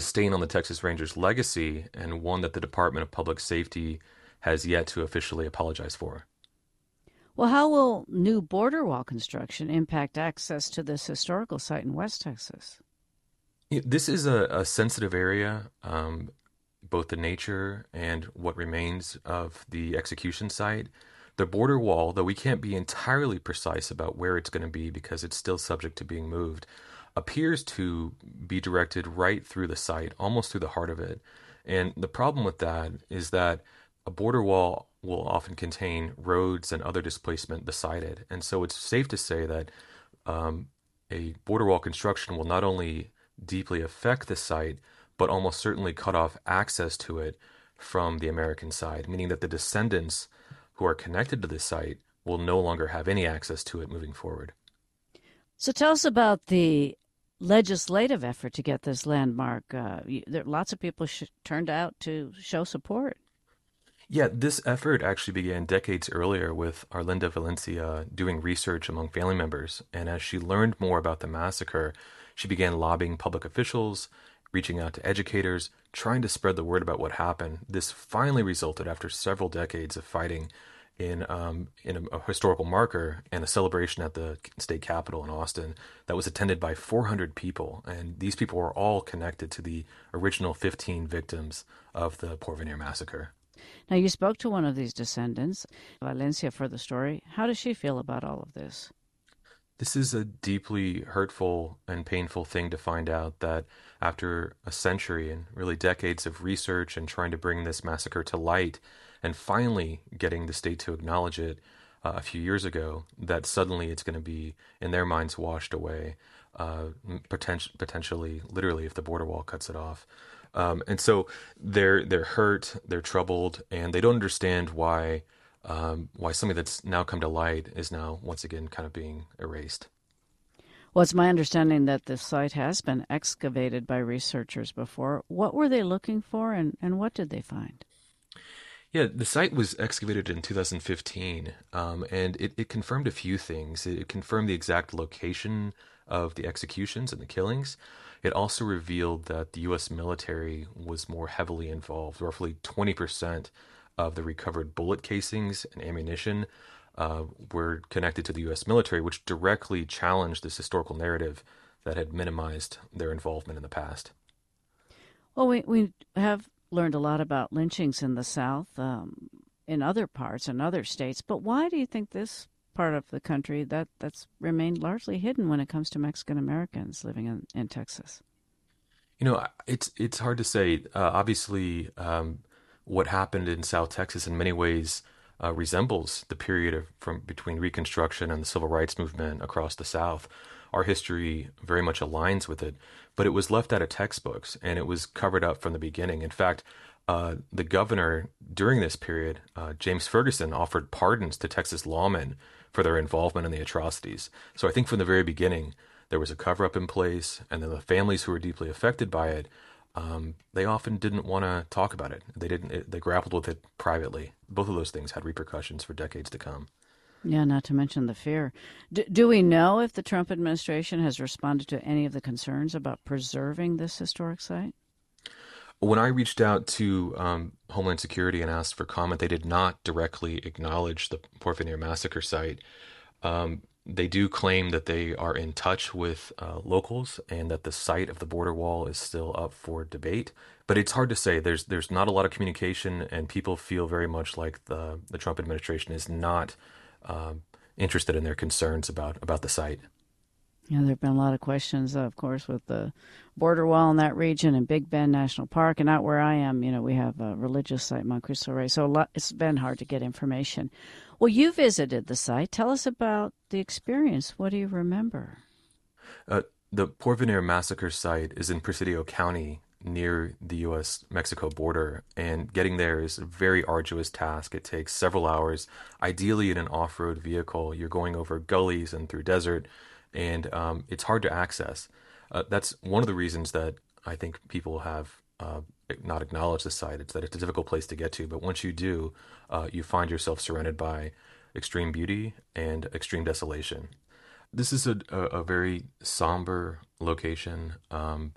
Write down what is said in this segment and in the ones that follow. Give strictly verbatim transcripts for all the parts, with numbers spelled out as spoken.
stain on the Texas Rangers' legacy and one that the Department of Public Safety has yet to officially apologize for. Well, how will new border wall construction impact access to this historical site in West Texas? Yeah, This is a, a sensitive area, um, both the nature and what remains of the execution site. The border wall, though we can't be entirely precise about where it's going to be because it's still subject to being moved, appears to be directed right through the site, almost through the heart of it. And the problem with that is that a border wall will often contain roads and other displacement beside it. And so it's safe to say that um, a border wall construction will not only deeply affect the site, but almost certainly cut off access to it from the American side, meaning that the descendants who are connected to this site will no longer have any access to it moving forward. So tell us about the legislative effort to get this landmark. Uh, you, there, lots of people sh- turned out to show support. Yeah, this effort actually began decades earlier with Arlinda Valencia doing research among family members. And as she learned more about the massacre, she began lobbying public officials, reaching out to educators, trying to spread the word about what happened. This finally resulted after several decades of fighting in um, in a, a historical marker and a celebration at the state capitol in Austin that was attended by four hundred people. And these people were all connected to the original fifteen victims of the Porvenir massacre. Now, you spoke to one of these descendants, Valencia, for the story. How does she feel about all of this? This is a deeply hurtful and painful thing to find out that after a century and really decades of research and trying to bring this massacre to light and finally getting the state to acknowledge it uh, a few years ago, that suddenly it's going to be, in their minds, washed away, uh, potent- potentially, literally, if the border wall cuts it off. Um, and so they're they're hurt, they're troubled, and they don't understand why um, why something that's now come to light is now once again kind of being erased. Well, it's my understanding that this site has been excavated by researchers before. What were they looking for, and, and what did they find? Yeah, the site was excavated in two thousand fifteen, um, and it, it confirmed a few things. It confirmed the exact location of the executions and the killings. It also revealed that the U S military was more heavily involved. Roughly twenty percent of the recovered bullet casings and ammunition uh, were connected to the U S military, which directly challenged this historical narrative that had minimized their involvement in the past. Well, we, we have learned a lot about lynchings in the South, um, in other parts, in other states, but why do you think this part of the country that, that's remained largely hidden when it comes to Mexican Americans living in, in Texas? You know, it's it's hard to say. Uh, obviously, um, what happened in South Texas in many ways uh, resembles the period of from between Reconstruction and the Civil Rights Movement across the South. Our history very much aligns with it, but it was left out of textbooks and it was covered up from the beginning. In fact, uh, the governor during this period, uh, James Ferguson, offered pardons to Texas lawmen for their involvement in the atrocities. So I think from the very beginning, there was a cover up in place, and then the families who were deeply affected by it, um, they often didn't want to talk about it. They didn't. It, they grappled with it privately. Both of those things had repercussions for decades to come. Yeah, not to mention the fear. D- do we know if the Trump administration has responded to any of the concerns about preserving this historic site? When I reached out to um, Homeland Security and asked for comment, they did not directly acknowledge the Porvenir massacre site. Um, they do claim that they are in touch with uh, locals and that the site of the border wall is still up for debate. But it's hard to say. There's there's not a lot of communication, and people feel very much like the the Trump administration is not um, interested in their concerns about about the site. Yeah, there have been a lot of questions, uh, of course, with the border wall in that region and Big Bend National Park. And out where I am, you know, we have a religious site, Mount Cristo Rey. So a lot, it's been hard to get information. Well, you visited the site. Tell us about the experience. What do you remember? Uh, the Porvenir massacre site is in Presidio County near the U S Mexico border, and getting there is a very arduous task. It takes several hours, ideally in an off-road vehicle. You're going over gullies and through desert, and um, it's hard to access. Uh, that's one of the reasons that I think people have uh, not acknowledged the site. It's that it's a difficult place to get to, but once you do, uh, you find yourself surrounded by extreme beauty and extreme desolation. This is a, a, a very somber location. Um,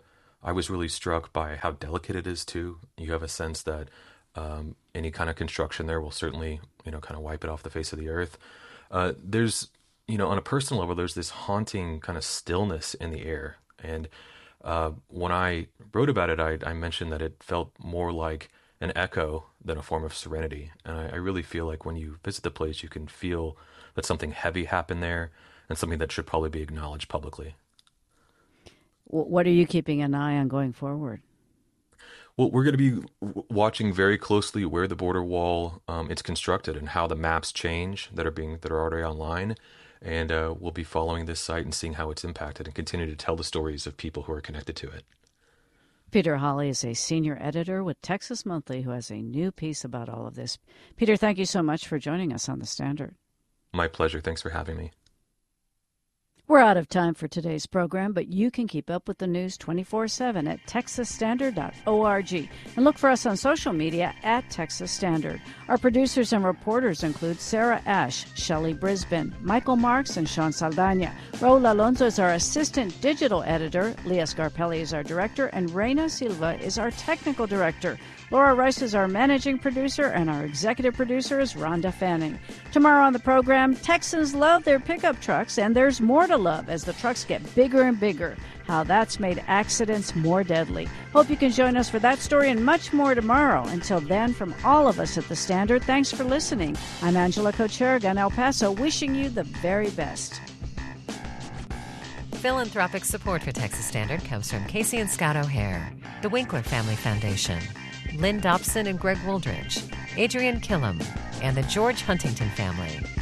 I was really struck by how delicate it is too. You have a sense that um, any kind of construction there will certainly, you know, kind of wipe it off the face of the earth. Uh, there's, you know, on a personal level, there's this haunting kind of stillness in the air. And uh, when I wrote about it, I, I mentioned that it felt more like an echo than a form of serenity. And I, I really feel like when you visit the place, you can feel that something heavy happened there and something that should probably be acknowledged publicly. What are you keeping an eye on going forward? Well, we're going to be w- watching very closely where the border wall um, is constructed and how the maps change that are being that are already online, and uh, we'll be following this site and seeing how it's impacted and continue to tell the stories of people who are connected to it. Peter Hawley is a senior editor with Texas Monthly who has a new piece about all of this. Peter, thank you so much for joining us on The Standard. My pleasure. Thanks for having me. We're out of time for today's program, but you can keep up with the news twenty-four seven at texas standard dot org and look for us on social media at Texas Standard. Our producers and reporters include Sarah Ash, Shelley Brisbane, Michael Marks, and Sean Saldana. Raul Alonso is our assistant digital editor, Leah Scarpelli is our director, and Reina Silva is our technical director. Laura Rice is our managing producer, and our executive producer is Rhonda Fanning. Tomorrow on the program, Texans love their pickup trucks, and there's more to love as the trucks get bigger and bigger. How that's made accidents more deadly. Hope you can join us for that story and much more tomorrow. Until then, from all of us at The Standard, thanks for listening. I'm Angela Kocherga in El Paso, wishing you the very best. Philanthropic support for Texas Standard comes from Casey and Scott O'Hare, the Winkler Family Foundation, Lynn Dobson and Greg Wooldridge, Adrian Killam, and the George Huntington family.